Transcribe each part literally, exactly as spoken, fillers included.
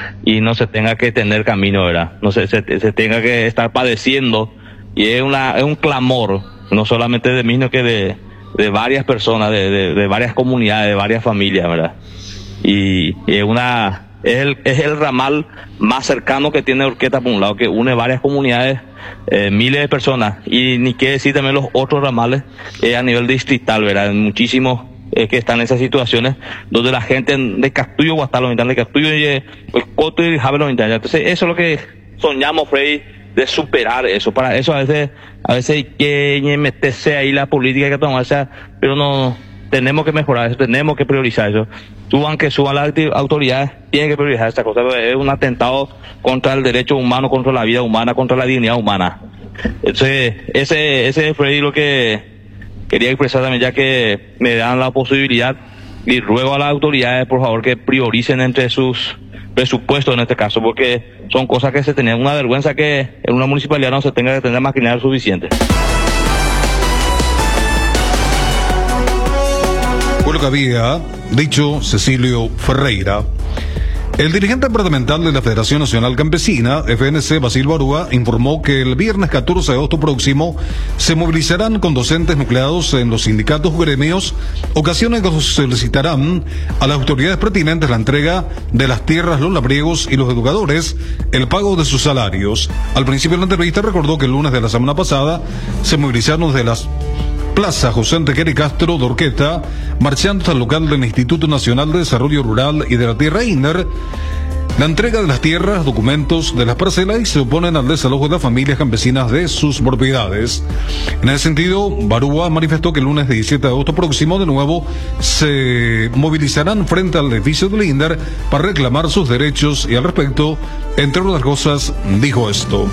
y no se tenga que tener camino, ¿verdad? No se, se, se tenga que estar padeciendo, y es una es un clamor, no solamente de mí, sino que de, de varias personas, de, de, de varias comunidades, de varias familias, ¿verdad? Y, y es una es el, es el ramal más cercano que tiene Horqueta, por un lado, que une varias comunidades, eh, miles de personas, y ni qué decir también los otros ramales eh, a nivel distrital, ¿verdad? Muchísimos eh, que están en esas situaciones donde la gente de Castillo, Guastalo, de Castillo y el Coto y Javelo, entonces eso es lo que soñamos, Freddy, de superar eso. Para eso a veces a veces hay que meterse ahí la política, hay que tomarse, pero no tenemos que mejorar eso, tenemos que priorizar eso. Suban que suban las autoridades, tienen que priorizar esta cosa. Es un atentado contra el derecho humano, contra la vida humana, contra la dignidad humana. Entonces, ese, ese es, Freddy, lo que quería expresar también, ya que me dan la posibilidad, y ruego a las autoridades, por favor, que prioricen entre sus presupuestos en este caso, porque son cosas que se tenían. Una vergüenza que en una municipalidad no se tenga que tener maquinaria suficiente. Fue lo que había dicho Cecilio Ferreira. El dirigente departamental de la Federación Nacional Campesina, F N C, Basil Barúa, informó que el viernes catorce de agosto próximo se movilizarán con docentes nucleados en los sindicatos o gremios, ocasiones que solicitarán a las autoridades pertinentes la entrega de las tierras, los labriegos y los educadores el pago de sus salarios. Al principio de la entrevista recordó que el lunes de la semana pasada se movilizaron desde las Plaza José Antequera y Castro de Horqueta, marchando hasta el local del Instituto Nacional de Desarrollo Rural y de la Tierra INDER, la entrega de las tierras, documentos de las parcelas, y se oponen al desalojo de las familias campesinas de sus propiedades. En ese sentido, Barúa manifestó que el lunes diecisiete de agosto próximo de nuevo se movilizarán frente al edificio del INDER para reclamar sus derechos, y al respecto, entre otras cosas, dijo esto.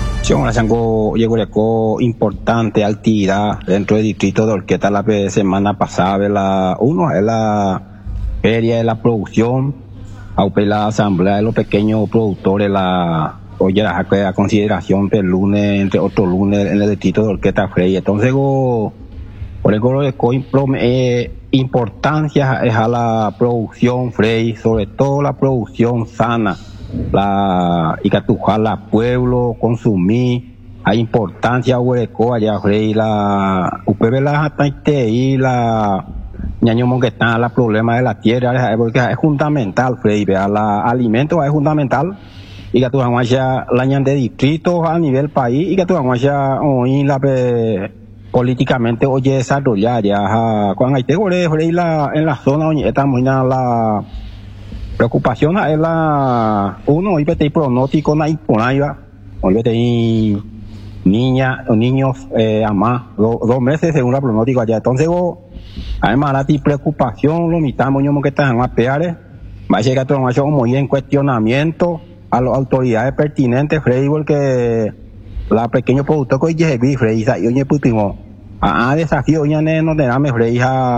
Llegó importante actividad dentro del distrito de Horqueta la semana pasada. La, uno es la feria de la producción, a la asamblea de los pequeños productores, la oye la a consideración del lunes, entre otros lunes, en el distrito de Horqueta Frey. Entonces, go, por el goro de eh, importancia es a la producción Frey, sobre todo la producción sana, la y catujar la pueblo, consumir, hay importancia hueco allá Frey, la U P B la y la ñaño que está la problema de la tierra, porque es fundamental, Freddy, la alimento es fundamental, y que tú vayas la ñan de distritos a nivel país, y que tú vayas hoy la políticamente oye desarrollar ya cuando hay tegore Freddy la en la zona donde estamos la preocupación es la uno y te pronóstico na imponaiva, hoy te niña o niños eh, a más do, dos meses según la pronóstico allá. Entonces go, además la preocupación lo mitamos yo que están a peares va a llegar todo eso como en cuestionamiento a las autoridades pertinentes, Freddy, porque la pequeño productor que ya vi Freddy y oye putimo a desafío ya no tenemos Freddy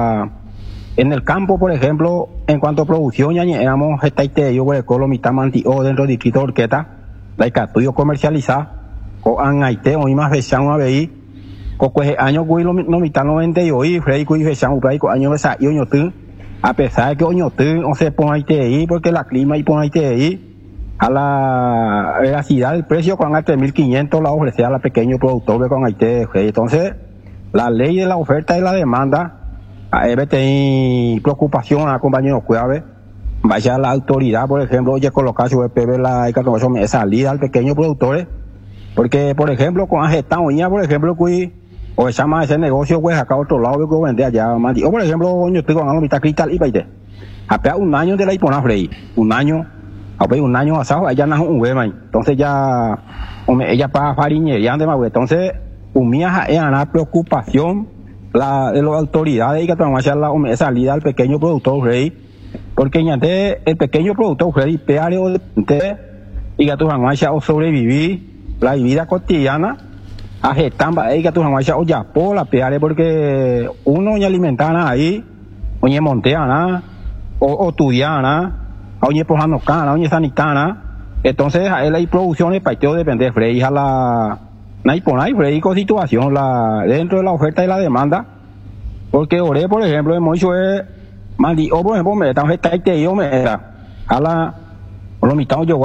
en el campo, por ejemplo, en cuanto a producción ya éramos esta idea yo voy a lo mitad mantio dentro del distrito de Horqueta la estudio comercializar o an aite o más fechado a ver co pues año güey lo no mitad noventa y hoy Freddy güey fechado por ahí año esa y oño tú a pesar de que oño tú no se pone ahí porque la clima y pone ahí a la veracidad del precio con tres mil quinientos la ofrece a la pequeño productor con aite Freddy. Entonces la ley de la oferta y la demanda a E B T I preocupación a compañeros cuidado vaya a la autoridad, por ejemplo, oye colocar su E P B la esa salida al pequeño productor. Porque, por ejemplo, con Ajetán, por ejemplo, que o se llama ese negocio, pues acá a otro lado, que vende allá, o por ejemplo, yo estoy con la mitad cristal y paite. Apenas un año de la hipona Frey, un año, apenas un año pasado, allá nace un hueva, entonces ya, hombre, ella para fariñería, entonces, un mía es una preocupación la, de las autoridades y que vamos a hacer la salida al pequeño productor Frey, porque ya el pequeño productor Frey, peario de y que vamos a hacer sobrevivir la vida cotidiana a getamba ahí que tú no o ya por la peare porque uno ya alimentana ahí oye monteana o o tudiana oye pojano cana oye sanitana entonces ahí hay producciones para que depende Frey a la nay ponay Frey con situación la dentro de la oferta y la demanda porque oré por ejemplo en mucho es mandi o por ejemplo me están gestando yo me a la lo mitad yo